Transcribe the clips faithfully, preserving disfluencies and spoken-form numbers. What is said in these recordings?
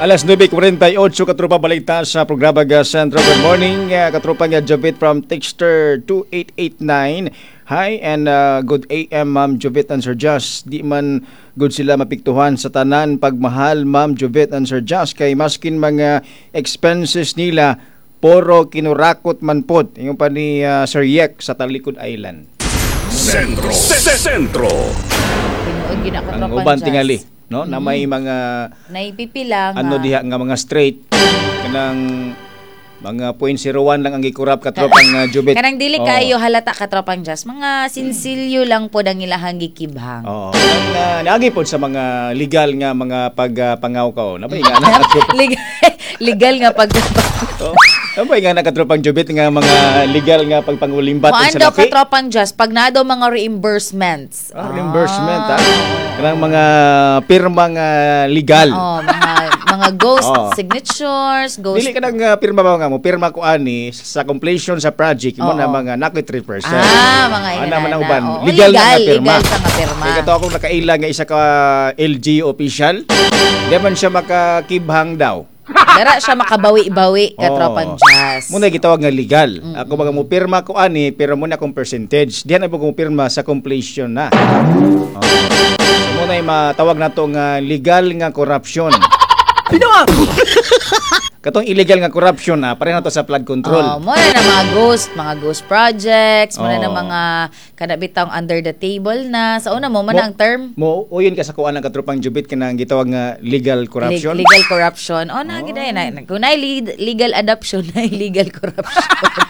Alas nine forty-eight katropa balita sa programa ga Centro. Good morning, uh, katropa nga Jovit from Texter two eight eight nine. Hi and uh, good A M Ma'am Jovit and Sir Josh. Di man good sila mapiktuhan sa tanan pagmahal Ma'am Jovit and Sir Josh kay maskin mga expenses nila poro kinurakot man pod. Yung pa ni uh, Sir Yek sa Talikod Island. Sentro. Sentro. Ang uban tingali. No, mm-hmm. na may mga naipipila ano diha nga mga straight kanang mga point zero one lang ang gikurap katropang uh, Jovit. Kanang dili oh. kayo halata katropang Jazz. Mga sinsilyo lang po ang ilahang gikibhang. Oo. Oh. Uh, naagi po sa mga legal nga mga pagpangaw-kaw. Uh, Nabay nga na legal, legal nga pag oh. Nabay nga na katropang Jovit nga mga legal nga pagpangulimbat sa lapi. Maando katropang Jazz pag nado mga reimbursements. Ah, reimbursement ah. Kanang mga pirma nga legal. Oh, mga mga ghost oh. signatures, ghost. Dili ka nang uh, pirma ba nga mo? Pirma ko ani sa completion sa project mo oh. na mga nakit three percent. Ah, mga ina. Ana man ang uban. Oh, legal, legal nga pirma. Legal sa nga pirma. Kaya kato ako nakaila nga isa ka L G official. Di man siya makakibhang daw. Dara siya makabawi-bawi katropang oh. Jazz. Muna gitawag nga legal. Mm-hmm. Ako baga mo pirma ko ani pero muna akong percentage. Diyan na po kong pirma sa completion na. Oh. So muna yung matawag na to nga legal nga corruption. Katong illegal nga corruption na pare na to sa flood control. Oh, muna na mga ghost, mga ghost projects, muna oh. na mga kanabitang under the table na sa una mo man ang term. Mo uyon ka sa kuan ng katropang Jovit kanang gitawag nga legal corruption. Le- legal corruption. Oh, na gid na. Kung na legal adoption na illegal corruption.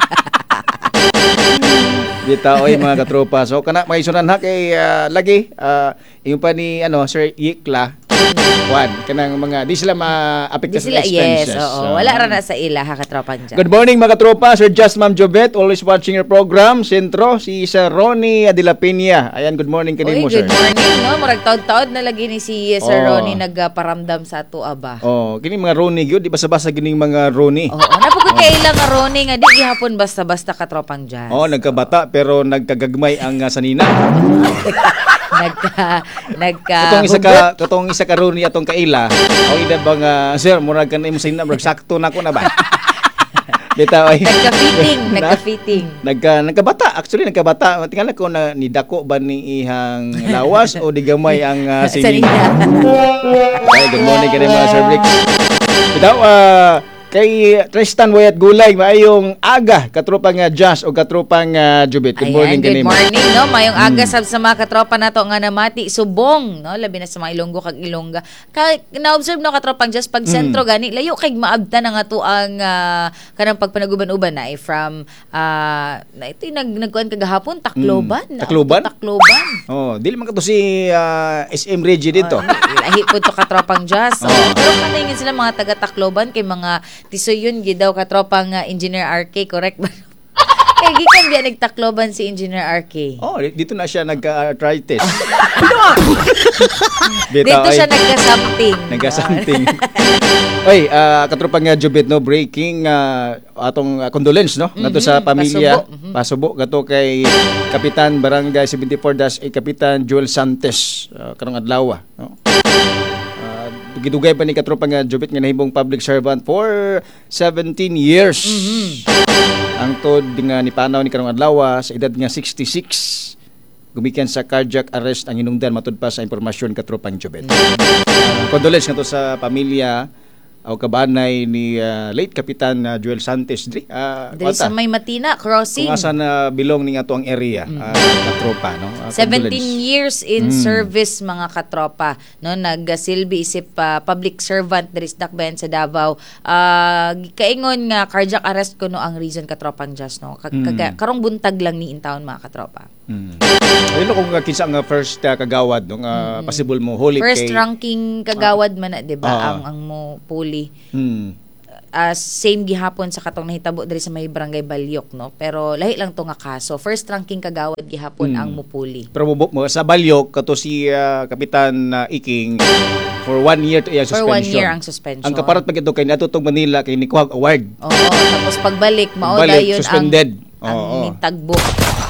Bitaw oy mga katropa. So kana maisunan ha kay uh, lagi uh, yung pa ni ano Sir Yikla. Juan, kanang mga di sila ma-apekto sa expenses. Yes, oo. Wala ra na sa ila ha katropang Jazz. Good morning mga katropa. Sir Just Ma'am Jovit, always watching your program. Sentro si Sir Ronnie Adila Piña. Ayan, good morning kanimo sir. Good morning, no. Murag taud-taud na lagi ni si Sir oh. Ronnie nagparamdam sa ato aba. Oh, kini mga Ronnie gyud, di basa-basa gining mga Ronnie. Oo, oh, napugod kay ilang nga Ronnie nga di gihapon basta-basta katropang Jazz. Oh, nagkabata pero nagkagagmay ang uh, sanina. nagka nagka katong isa ka katong isa ka Ronnie atong kaila o ida bang uh, sir murag kan imong sanina murag sakto nako na ba. Bitaw ay nagka-fitting, nagka-fitting. Nagka nagkabata, actually nagkabata. Tingala ko na ni dako ba ni ihang lawas o di gamay ang uh, sanina. Ay, good morning kay mga Sir Rick. Bitaw uh, kay Tristan Wayat Gulay, maayong aga katropang uh, Josh o katropang uh, Jovit. Good morning kanimo. Good morning, no? Mayong mm. aga sab sa mga katropa nato nga namati subong, no? Labi na sa mga Ilonggo kag Ilongga. Kay na-observe no katropang Josh pag sentro mm. gani layo kay maabda na nga to ang uh, kanang pagpanaguban-uban na eh, from uh, na ito nag nagkuan kagahapon Tacloban. Mm. Tacloban? Tacloban. Oh, dili man kato si uh, S M Reggie dito. Oh, lahi po to katropang Josh. So, oh. Pero kanay sila mga taga Tacloban kay mga tisoyon gid daw katropang uh, Engineer R K, correct ba? Kaya gikan biya nagtakloban si Engineer R K. Oh, dito na siya nagka-arthritis. Dito siya nagka-something. Nagka-something. Oy, uh, katropang uh, Jovit no breaking uh, atong uh, condolence no mm-hmm. nato sa pamilya Pasubo, mm-hmm. Pasubo gato kay Kapitan Barangay seventy-four dash eight Kapitan Joel Santos uh, karong adlaw no. Gidugay pa ni katropang uh, Jovit nga nahimong public servant for seventeen years. Mm-hmm. Ang tod nga ni panaw ni karong adlaw sa edad nga sixty-six. Gumikan sa cardiac arrest ang hinungdan matud pa sa impormasyon katropang Jovit. Mm-hmm. Uh, condolence nga to sa pamilya o kabanay ni uh, late Kapitan uh, Joel Santos dri uh, diri sa May Matina crossing kung asa na bilong ni nga to ang area mm. uh, katropa no uh, seventeen years in mm. service mga katropa no nagsilbi isip uh, public servant diri sa Dakbayan sa Davao uh, kaingon nga cardiac arrest kuno ang reason katropang Just no Kag- mm. karong buntag lang ni in town mga katropa. Mm. Ayun kung kinsa nga first uh, kagawad no nga mm. possible mo huli first kay ranking kagawad man na di ba uh, ang ang mo puli. Hmm. Uh, same gihapon sa katong nahitabo diri sa may barangay Balyok no pero lahi lang to nga kaso first ranking kagawad gihapon hmm. ang mupuli pero mo sa Balyok kato si uh, Kapitan uh, Iking for one year to iya suspension for one year ang suspension ang kaparat pag ito kay natutong Manila kay nikuha award oo tapos pagbalik mao dayon suspended ang, ang nitagbo mo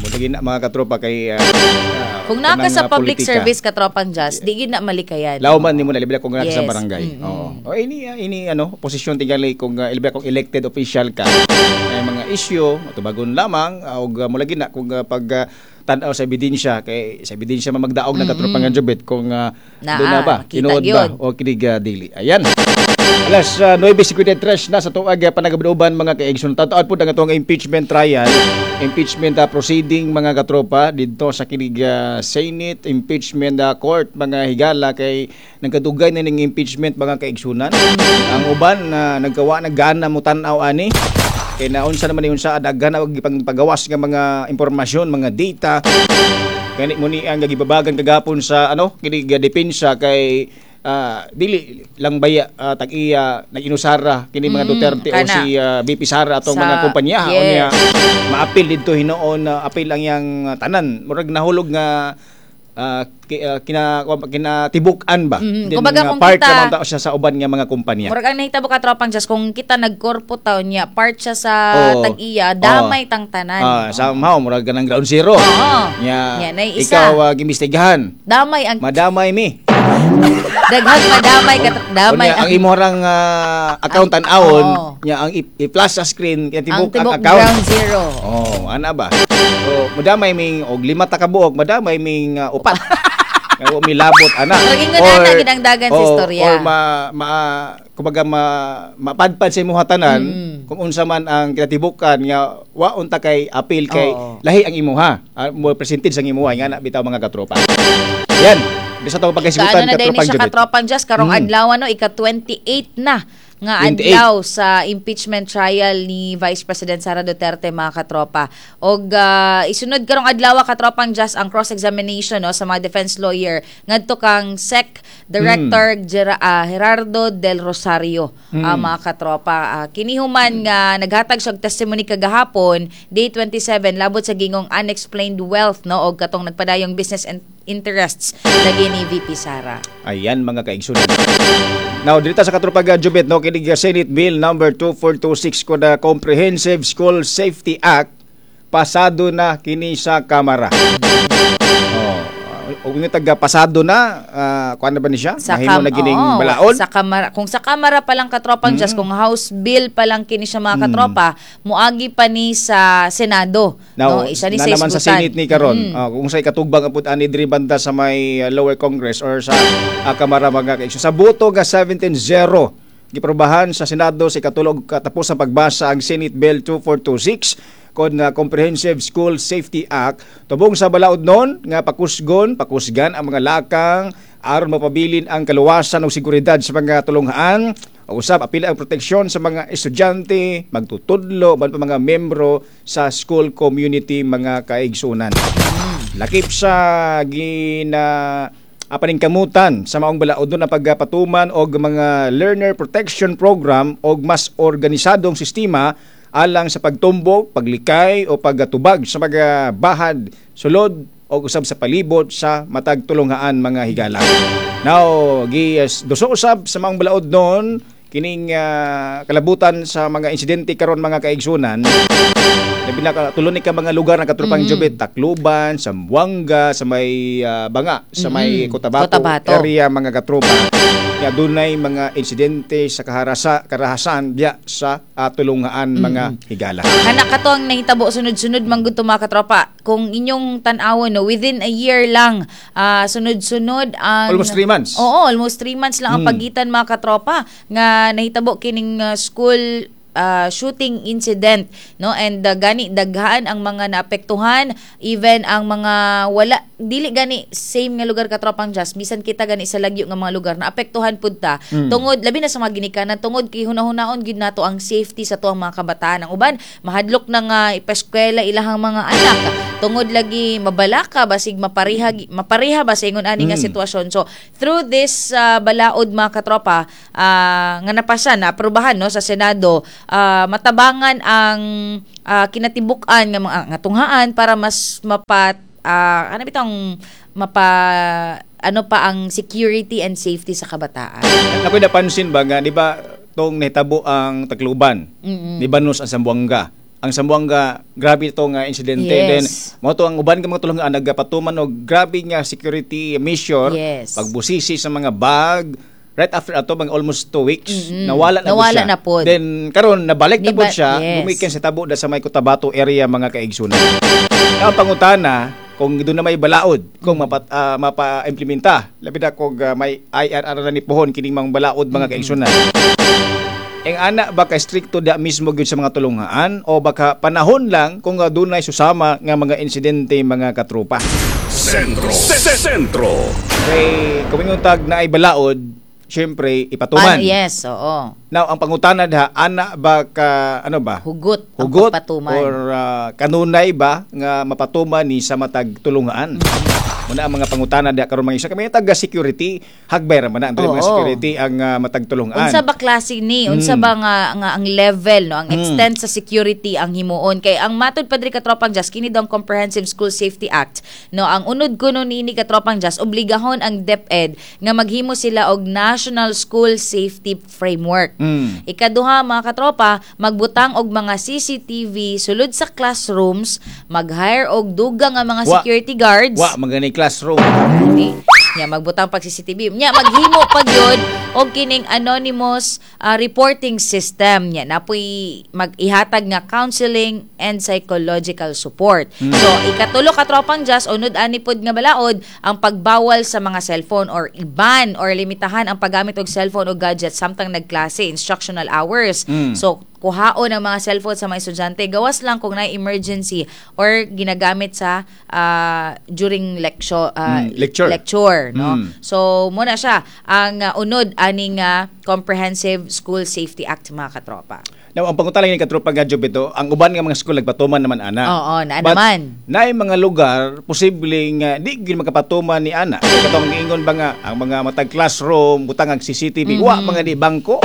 magiging na mga katropa kay uh, uh, Kung naka kanang, sa uh, public politika. service katropang just, di gid na malikayan. Lauman nimo na libya kung naka sa Yes. barangay. Mm-mm. Oo. O ini uh, ini ano, posisyon tingali kung uh, libya kung elected official ka. May mga issue tubagon lamang uh, og uh, mulagi na kung uh, pag uh, tan-aw sa ebidensya kay sa ebidensya man magdaog na katropang nga jubit kung uh, Naa, doon na ba makita tinuod ba yun. o kinig uh, dili. Ayan. Alas uh, nine fifty-three na sa tuwag uh, panagabuban mga kaigsoon. Tatuod po ang atong impeachment trial, impeachment uh, proceeding mga katropa dito sa kinig uh, Senate impeachment uh, court mga higala kay nagkadugay na ning impeachment mga kaigsunan. Ang uban na uh, nagkawa naggana mo tan-aw ani kay naunsa naman yun sa daghan og pagawas nga mga impormasyon, mga data. Kani mo ni ang gibabagan kagapon sa ano kinig uh, depensa kay uh, dili lang baya uh, tag-iya nag-inusara kini mga Mm, Duterte o kana. si uh, B P Sara atong Sa- mga kumpanya yes. o niya maapil dito hinoon uh, apil ang yang uh, tanan murag nahulog nga uh, ki- uh, kina kinatibukan ba Mm, Then, kumbaga uh, kung part kita- naman ta siya sa uban nga mga kumpanya. Murag ang nahitabo katropang just kung kita nagkorpo taon niya, part siya sa Oo. tag-iya, damay tang tanan. Ah, somehow murag ganang ground zero. Oo. Nya Yan ay isa. ikaw uh, gimistigahan. Damay ang Madamay mi. daghang madamay kat damay Unya, ang imo rang uh, account Ang- tan-awon oo. nya ang i- i-flash sa screen kaya ang tibok ang tibok account. ground zero. Oh, ana ba? So, madamay ming og lima ta ka buok, madamay ming uh, upat. Kaya wa milabot ana. Murag ingon ana ginangdagan sa or- istorya. Or ma, ma kumbaga ma mapadpad sa imong tanan Mm. kung unsa man ang kinatibukan nga wa unta kay appeal kay Oo. lahi ang imuha. Uh, mo percentage ang imuha nga na bitaw mga katropa. Yan. Bisa tawo pagkasigutan Kaano na din ni katropang siya jubit. katropang just karong Mm. adlaw no ika twenty-eight na nga twenty-eight. adlaw sa impeachment trial ni Vice President Sara Duterte mga katropa. Og ah, isunod karong adlaw katropang just ang cross-examination no sa mga defense lawyer ngadto kang S E C Director Gera- ah, Gerardo Del Rosario ah, mga katropa. Ah, kini human nga naghatag siya og testimony kagahapon day twenty-seven labot sa gingong unexplained wealth no og katong nagpadayong business and interests lagi ni V P Sara. Ayan mga kaigsunan. Now, dito sa Katropang Jubit, no, kinig Senate Bill number two four two six ko na Comprehensive School Safety Act, pasado na kini sa Kamara. Oh, kung taga pasado na, uh, kuan na ba ni siya? Mahimo na gining oo, balaod? Sa kamara, kung sa kamara pa lang katropang just, kung House Bill pa lang kini siya mga katropa, muagi pa ni sa Senado. Now, no? Isa ni na sa naman sa isgutan. Senate ni karon, Mm. ah, kung say katugbang apud ani diri banda sa may uh, lower Congress or sa uh, Kamara mga kaigsoon. Sa boto ga seventeen zero giprobahan sa Senado sa katulog katapos sa pagbasa ang Senate Bill two four two six kon nga Comprehensive School Safety Act tubong sa balaod nun nga pakusgon pakusgan ang mga lakang aron mapabilin ang kaluwasan ug seguridad sa mga tulunghaan o usab apila ang proteksyon sa mga estudyante, magtutudlo ban pa mga membro sa school community mga kaigsunan. Lakip sa gina apaning kamutan sa maong balaod na pagpatuman og mga learner protection program og mas organisadong sistema alang sa pagtumbok, paglikay o pagtubag sa mga bahad sulod o usab sa palibot sa matag tulunghaan mga higala. Now, gi duso usab sa maong balaod noon kining uh, kalabutan sa mga insidente karon mga kaigsunan. Labi na tulon ni ka mga lugar na katropang Mm-hmm. Jubit, Tacloban, Zamboanga, sa may uh, Banga, sa may Mm-hmm. Cotabato, Cotabato. area mga katropa. Kaya dunay mga insidente sa kaharasa, karahasan diya sa uh, tulungaan mga higala. Kana kato ang nahitabo sunod-sunod manggod to mga katropa. Kung inyong tan-awon no within a year lang ah, sunod-sunod ang Almost three months. Oo, almost three months lang ang Mm. pagitan mga katropa nga nahitabo kining ah, school ah, shooting incident no and ah, gani daghan ang mga naapektuhan even ang mga wala dili gani same nga lugar katropang just bisan kita gani sa lagyo nga mga lugar naapektuhan pud ta Mm. tungod labi na sa mga ginikanan tungod kay hunahunahon gid nato ang safety sa tuang mga kabataan ang uban mahadlok na nga ipeskwela ilahang mga anak tungod lagi mabalaka basig mapariha gi- mapariha ba sa ingon ani nga Mm. sitwasyon so through this ah, balaod mga katropa ah, nga napasa na aprobahan no sa Senado ah, matabangan ang ah, kinatibuk-an nga mga nga tunghaan para mas mapat ah, ano bitang mapa ano pa ang security and safety sa kabataan. Ako'y napansin ba nga, di ba, tong nahitabo ang Tacloban, Mm-mm. di ba nos ang Zamboanga, ang Sambuanga grabe ito nga insidente. Yes. Then mo to ang uban ka mga tulungan nagapatuman og grabe nga security measure, Yes. pagbusisi sa mga bag. Right after ato bang almost two weeks, Mm-mm. nawala na Nawala po siya. na po. Then karon nabalik na Di po ba- siya, yes. gumikan sa tabo da sa may Cotabato area mga kaigsunan. Ang pangutana kung doon na may balaod, kung mapa, ah, mapa-implementa, labi na kung ah, may I R R na ni pohon kining mga balaod mga kaigsunan. Ang ana baka stricto da mismo gyud sa mga tulungan o baka panahon lang kung uh, dunay susama nga mga insidente mga katropa. Sentro. Sentro. Kay kung tag na ay balaod, syempre ipatuman. Ah, yes, oo. Now, ang pangutana da, ana ba ka, ano ba? Hugot, ang Hugot pagpatuman. or ah, kanunay ba nga mapatuman ni sa matag tulungaan? Muna ang mga pangutana da karon mga isa kami taga security, hagbay ra man na ang Oo. mga security ang ah, matag tulungan. Unsa ba klase ni? Unsa Mm. ba nga, nga ang level, no? Ang Mm. extent sa security ang himuon kay ang matod padri katropang Jas kini daw ang Comprehensive School Safety Act, no? Ang unod kuno niini katropang Jas obligahon ang DepEd nga maghimo sila og National School Safety Framework. Mm. Ikaduha mga katropa, magbutang og mga C C T V sulod sa classrooms, mag-hire og dugang nga mga Wa- security guards. Wa magani classroom. Okay. Nya magbutang pag C C T V. Nya maghimo pag yun og kining anonymous ah, reporting system nya napoy mag-ihatag nga counseling and psychological support. So ikatulo ka tropang Jas unod ani pod nga balaod ang pagbawal sa mga cellphone or iban or limitahan ang paggamit og cellphone o gadgets samtang nagklase instructional hours. Mm. So kuhaon ang mga cellphone sa mga estudyante gawas lang kung na emergency or ginagamit sa ah, during lecture ah, Mm, lecture. lecture no. Mm. So muna siya ang uh, unod aning uh, Comprehensive School Safety Act mga katropa. Now, ang pangutalang ni katropa nga job ito, ang uban nga mga school nagpatuman naman ana. Oo, naa But, naman. naay mga lugar posibleng uh, di gyud magkapatuman ni ana. Kaya katong giingon ba nga ang mga matag classroom, butang ang C C T V, Mm-hmm. wa mga di bangko.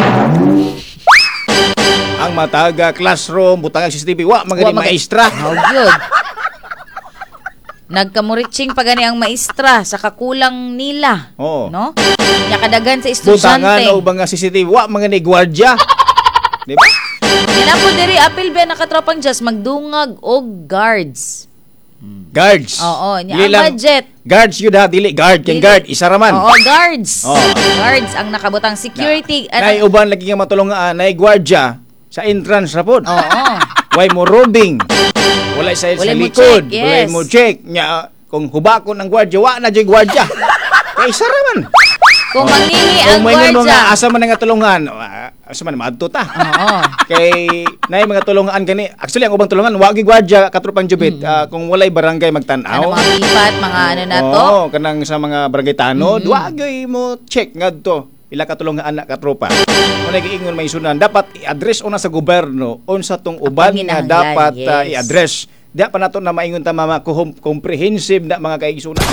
Ang mataga classroom, butang ang C C T V, wa mga Wa di mga- maestra. How good. Nagkamuritsing pa gani ang maestra sa kakulang nila. Oo. No? Nya kadagan sa Butangan estudyante. o mga C C T V, wa mga ni gwardiya. Di ba? Yan po diri apil ba nakatropang Jas magdungag og guards. Guards. Oo, nya Dili ang lang- budget. Guards yun ha, dili guard, kang Dili- guard, isa raman. Oo, guards. Oo. Guards ang nakabutang security. Na, nay uban lagi nga matulungan, nay gwardiya sa entrance ra pod. Oo. Way mo robbing. Wala sa, sa Wala mo likod. check, Wala yes. mo check. Nya, kung hubakon ang gwardiya, wa na dyan gwardiya. Kaya isa raman. Kung mangihi ang Kung may nga mga gwardiya. asa man nga tulungan, ah, asa man maadto ta. Oo. Kay nay mga tulungan gani. Actually ang ubang tulungan wa gyud gwardiya katrupang jubit ah, kung walay barangay Ano magtan-aw. mga bipat, mga ano na to? Oo, kanang sa mga barangay tanod, wa gyud mo check ngadto. Ila katulong nga anak katropa. Kung nagiingon may sunan, dapat i-address una sa gobyerno unsa tong uban nga panginahanglan, dapat ah, yes. i-address. Di pa nato na maingon ta mama kuhum- comprehensive na mga kaigsunan.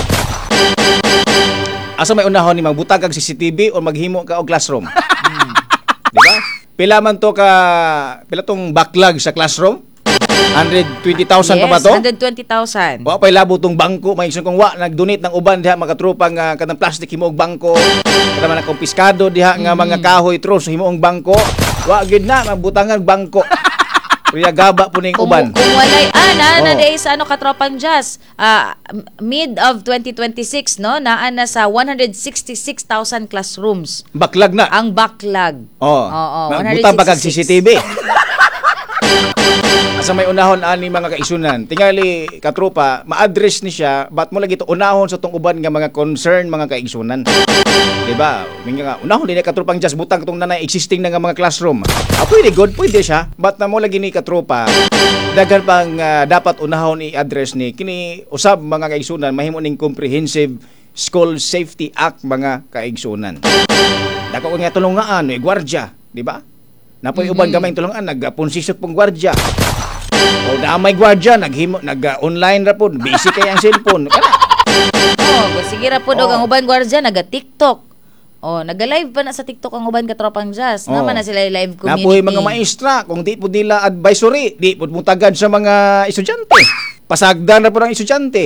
Asa may unahon ni magbutag kag C C T V o maghimo ka og classroom. Di ba? Pila man to ka pila tong backlog sa classroom? one hundred twenty thousand pa ba Yes, to? one hundred twenty thousand. Wa pay labo tong bangko, may isang kung wa nag-donate ng uban diha mga tropa nga kanang plastic himuog bangko. Kada man kumpiskado diha nga mga kahoy tros himuog bangko. Wa gyud na magbutangan og bangko. Kuya gaba po ning Kung, uban. kung walay, ah, na, na Oo. day sa ano, katropang Jas, ah, mid of twenty twenty-six, no, naan na sa one hundred sixty-six thousand classrooms. Baklag na. Ang backlog. Oh. Oo, Buta pa kag C C T V. one hundred sixty-six. Asa may unahon ani mga kaisunan. Tingali katropa, ma-address ni siya, but mo lagi to unahon sa tong uban nga mga concern mga kaisunan. Di ba? Minga nga unahon din katropang just butang tong nanay existing na nga mga classroom. Ah, pwede good, pwede siya. But na mo lagi ni katropa, dagan pang ah, dapat unahon i-address ni kini usab mga kaisunan mahimo ning comprehensive School Safety Act mga kaigsunan. Dako ko nga tulungaan, eh, gwardiya, di ba? Napoy uban gamay tulungan, nagpunsisok pong gwardiya. O na may gwardiya, naghimo, nag-online ra po, busy kay ang cellphone. Kana. Oh, sige ra po Oo. ang uban gwardiya naga-TikTok. Oh, naga-live pa na sa TikTok ang uban katropang Jas. Oo. Naman na sila yung live community. Napoy mga maestra, kung di po nila advisory, di po mutagad sa mga estudyante. Pasagdan na po ng estudyante.